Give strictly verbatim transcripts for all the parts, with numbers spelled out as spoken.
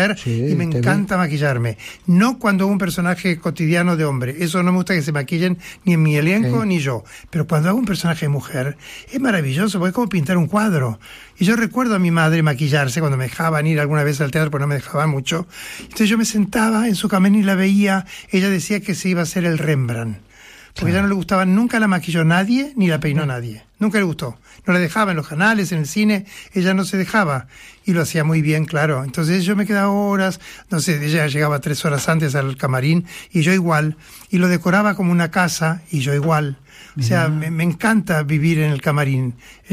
mujer, sí, y me encanta vi. maquillarme. No cuando hago un personaje cotidiano de hombre. Eso no me gusta que se maquillen ni en mi elenco sí. ni yo. Pero cuando hago un personaje de mujer, es maravilloso, porque es como pintar un cuadro. Y yo recuerdo a mi madre maquillarse cuando me dejaban ir alguna vez al teatro, porque no me dejaban mucho. Entonces yo me sentaba en su camerino y la veía. Ella decía que se iba a hacer el Rembrandt. Porque claro. ya no le gustaba, nunca la maquilló nadie, ni la peinó nadie. Nunca le gustó. No la dejaba en los canales, en el cine, ella no se dejaba. Y lo hacía muy bien, claro. Entonces yo me quedaba horas, no sé, ella llegaba tres horas antes al camarín, y yo igual. Y lo decoraba como una casa, y yo igual. O sea, me, me encanta vivir en el camarín.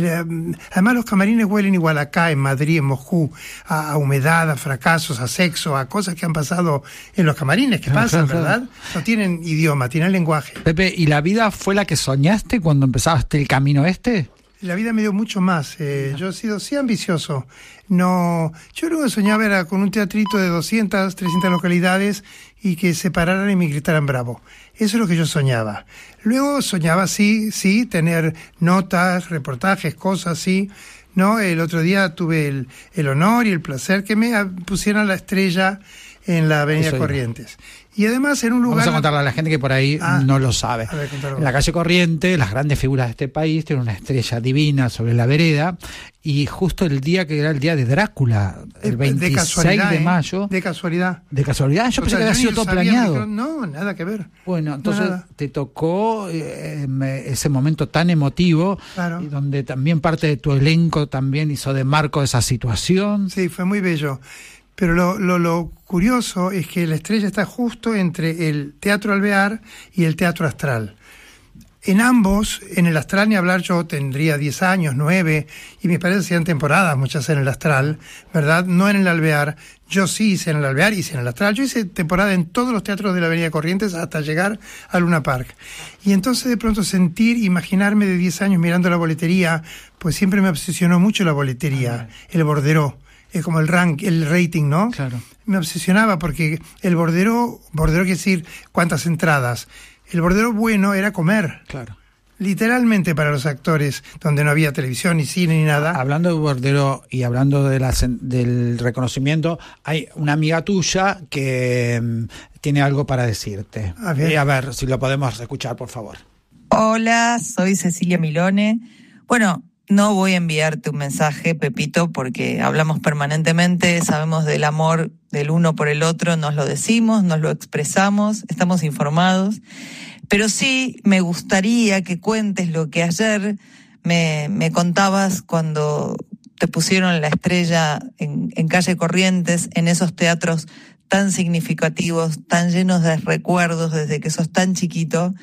Además, los camarines huelen igual acá, en Madrid, en Moscú, a, a humedad, a fracasos, a sexo, a cosas que han pasado en los camarines, que claro, pasan, claro, ¿verdad? No tienen idioma, tienen lenguaje. Pepe, ¿y la vida fue la que soñaste cuando empezaste el camino este? La vida me dio mucho más. Eh, yo he sido sí ambicioso. No, yo lo que soñaba era con un teatrito de doscientas, trescientas localidades y que se pararan y me gritaran bravo. Eso es lo que yo soñaba. Luego soñaba, sí, sí, tener notas, reportajes, cosas, sí. No, el otro día tuve el, el honor y el placer que me pusieran la estrella en la Avenida Eso Corrientes. Y además en un lugar... Vamos a contarle a la gente que por ahí ah, no lo sabe. Ver, en la calle Corrientes, las grandes figuras de este país tienen una estrella divina sobre la vereda, y justo el día que era el día de Drácula, el veintiséis de mayo... ¿eh? De casualidad. De casualidad, yo o pensé sea, que había sido todo planeado. Que, no, nada que ver. Bueno, entonces no, te tocó eh, ese momento tan emotivo, claro. y donde también parte de tu elenco también hizo de marco de esa situación. Sí, fue muy bello. Pero lo, lo, lo curioso es que la estrella está justo entre el Teatro Alvear y el Teatro Astral. En ambos, en el Astral ni hablar, yo tendría diez años, nueve, y mis padres hacían temporadas, muchas en el Astral, ¿verdad? No en el Alvear. Yo sí hice en el Alvear, hice en el Astral. Yo hice temporada en todos los teatros de la Avenida Corrientes hasta llegar a Luna Park. Y entonces de pronto sentir, imaginarme de diez años mirando la boletería, pues siempre me obsesionó mucho la boletería, ah, el borderó. Es como el rank, el rating, ¿no? Claro. Me obsesionaba porque el bordero, bordero quiere decir cuántas entradas. El bordero bueno era comer. Claro. Literalmente para los actores, donde no había televisión, ni cine, ni nada. Hablando de bordero y hablando de la, del reconocimiento, hay una amiga tuya que um, tiene algo para decirte. A ver. Y a ver si lo podemos escuchar, por favor. Hola, soy Cecilia Milone. Bueno, no voy a enviarte un mensaje, Pepito, porque hablamos permanentemente, sabemos del amor del uno por el otro, nos lo decimos, nos lo expresamos, estamos informados. Pero sí me gustaría que cuentes lo que ayer me, me contabas cuando te pusieron la estrella en, en Calle Corrientes, en esos teatros tan significativos, tan llenos de recuerdos desde que sos tan chiquito,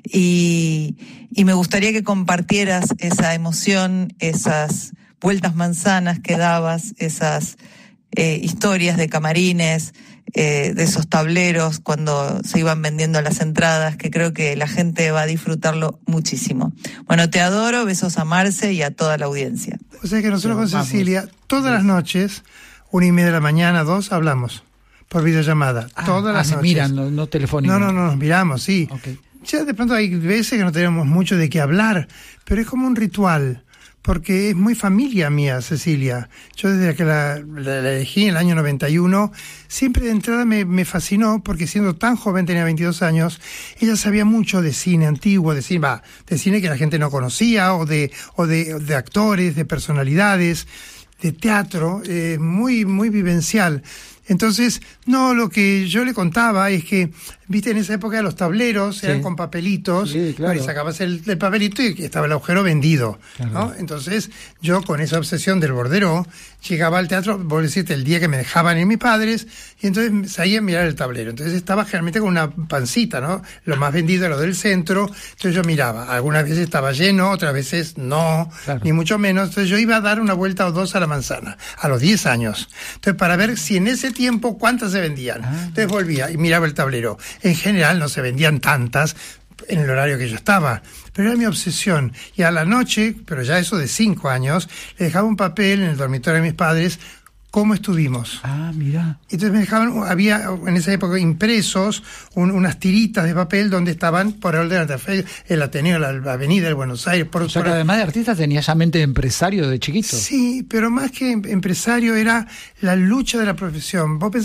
y, y me gustaría que compartieras esa emoción, esas vueltas manzanas que dabas, esas eh, historias de camarines, eh, de esos tableros cuando se iban vendiendo las entradas, que creo que la gente va a disfrutarlo muchísimo. Bueno, te adoro, besos a Marce y a toda la audiencia. O sea que nosotros con Cecilia, todas las noches, una y media de la mañana, dos, hablamos. Por videollamada, ah, todas las ah, noches. Se miran, no, no telefónico. No, no, no, nos miramos, sí. Okay. Ya de pronto hay veces que no tenemos mucho de qué hablar, pero es como un ritual, porque es muy familia mía, Cecilia. Yo desde que la, la, la elegí en el año noventa y uno, siempre de entrada me, me fascinó, porque siendo tan joven, tenía veintidós años, ella sabía mucho de cine antiguo, de cine, bah, de cine que la gente no conocía, o de, o de, de actores, de personalidades, de teatro, eh, muy, muy vivencial. Entonces, no, lo que yo le contaba es que, viste, en esa época los tableros sí. eran con papelitos, sí, claro. y sacabas el, el papelito y estaba el agujero vendido, claro. ¿no? Entonces, yo con esa obsesión del bordero, llegaba al teatro, voy a decirte, el día que me dejaban ir mis padres, y entonces salía a mirar el tablero. Entonces estaba generalmente con una pancita, ¿no? Lo más vendido era lo del centro, entonces yo miraba. Algunas veces estaba lleno, otras veces no, claro. ni mucho menos. Entonces yo iba a dar una vuelta o dos a la manzana, a los diez años. Entonces, para ver si en ese tiempo cuántas se vendían. Ah. Entonces volvía y miraba el tablero. En general no se vendían tantas en el horario que yo estaba, pero era mi obsesión. Y a la noche, pero ya eso de cinco años, le dejaba un papel en el dormitorio de mis padres, cómo estuvimos. Ah, mira. Entonces me dejaban, había en esa época impresos un, unas tiritas de papel donde estaban por orden de el Ateneo, la, la Avenida de Buenos Aires. Por, o sea por, que además de artista tenías ya mente de empresario de chiquito. Sí, pero más que empresario era la lucha de la profesión. Vos